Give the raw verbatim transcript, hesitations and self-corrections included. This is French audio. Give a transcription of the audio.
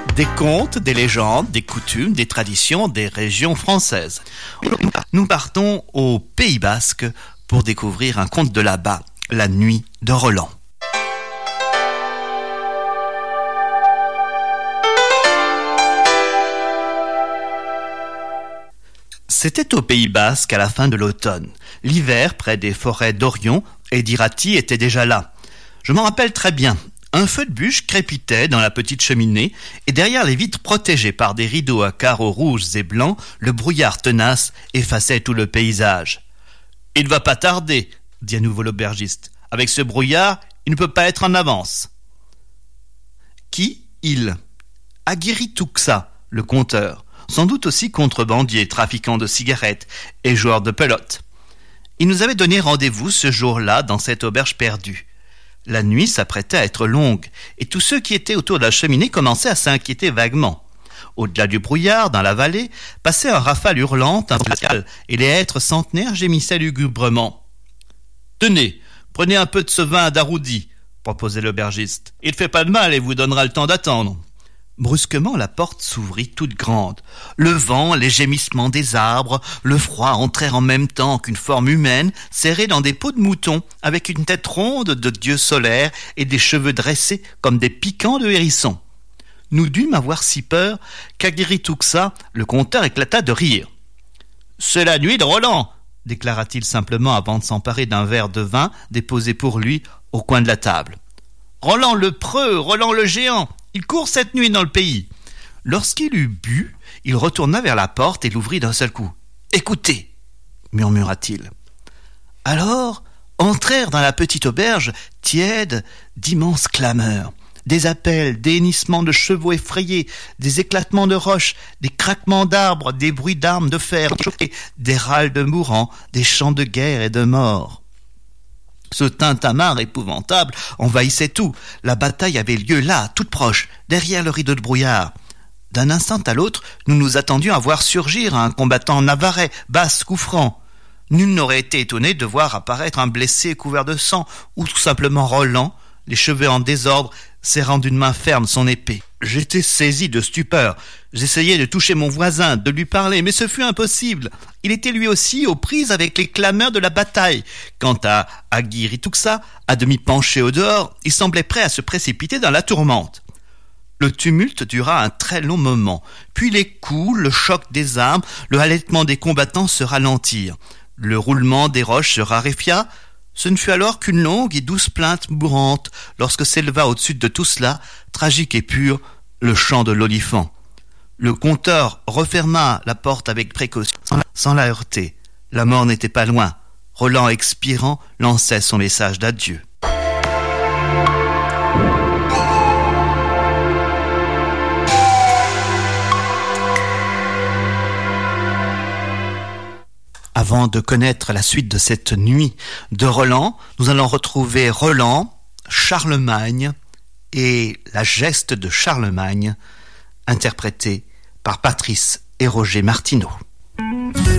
Des contes, des légendes, des coutumes, des traditions des régions françaises. Nous partons au Pays Basque pour découvrir un conte de là-bas, La Nuit de Roland. C'était au Pays Basque à la fin de l'automne. L'hiver, près des forêts d'Orion et d'Irati, était déjà là. Je m'en rappelle très bien. Un feu de bûche crépitait dans la petite cheminée et derrière les vitres protégées par des rideaux à carreaux rouges et blancs, le brouillard tenace effaçait tout le paysage. « Il ne va pas tarder, » dit à nouveau l'aubergiste. « Avec ce brouillard, il ne peut pas être en avance. » Qui, il ? Aguirre Touxa, le conteur, sans doute aussi contrebandier, trafiquant de cigarettes et joueur de pelote. Il nous avait donné rendez-vous ce jour-là dans cette auberge perdue. La nuit s'apprêtait à être longue, et tous ceux qui étaient autour de la cheminée commençaient à s'inquiéter vaguement. Au-delà du brouillard, dans la vallée, passait un rafale hurlante, un pascal, et les hêtres centenaires gémissaient lugubrement. « Tenez, prenez un peu de ce vin d'Aroudi, » proposait l'aubergiste. « Il ne fait pas de mal et vous donnera le temps d'attendre. » Brusquement, la porte s'ouvrit toute grande. Le vent, les gémissements des arbres, le froid entrèrent en même temps qu'une forme humaine serrée dans des peaux de mouton, avec une tête ronde de dieu solaire et des cheveux dressés comme des piquants de hérisson. Nous dûmes avoir si peur qu'Aguirre Touxa, le conteur, éclata de rire. « C'est la nuit de Roland !» déclara-t-il simplement avant de s'emparer d'un verre de vin déposé pour lui au coin de la table. « Roland le preux, Roland le géant, il court cette nuit dans le pays. » Lorsqu'il eut bu, il retourna vers la porte et l'ouvrit d'un seul coup. « Écoutez !» murmura-t-il. Alors entrèrent dans la petite auberge tiède d'immenses clameurs. Des appels, des hennissements de chevaux effrayés, des éclatements de roches, des craquements d'arbres, des bruits d'armes de fer, des râles de mourants, des chants de guerre et de mort. Ce tintamarre épouvantable envahissait tout. La bataille avait lieu là, toute proche, derrière le rideau de brouillard. D'un instant à l'autre, nous nous attendions à voir surgir un combattant navarrais, basque ou franc. Nul n'aurait été étonné de voir apparaître un blessé couvert de sang, ou tout simplement Roland, les cheveux en désordre, serrant d'une main ferme son épée. J'étais saisi de stupeur. J'essayais de toucher mon voisin, de lui parler, mais ce fut impossible. Il était lui aussi aux prises avec les clameurs de la bataille. Quant à Aguirre Touxa, à demi penché au dehors, il semblait prêt à se précipiter dans la tourmente. Le tumulte dura un très long moment, puis les coups, le choc des armes, le halètement des combattants se ralentirent. Le roulement des roches se raréfia. Ce ne fut alors qu'une longue et douce plainte mourante, lorsque s'éleva au-dessus de tout cela, tragique et pur, le chant de l'olifant. Le conteur referma la porte avec précaution, sans la heurter. La mort n'était pas loin. Roland, expirant, lançait son message d'adieu. Avant de connaître la suite de cette nuit de Roland, nous allons retrouver Roland, Charlemagne et la geste de Charlemagne, interprétée par Patrice et Roger Martineau.